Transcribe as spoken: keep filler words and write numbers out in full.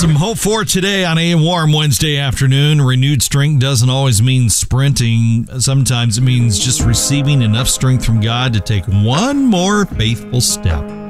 Some hope for today on a warm Wednesday afternoon. Renewed strength doesn't always mean sprinting. Sometimes it means just receiving enough strength from God to take one more faithful step.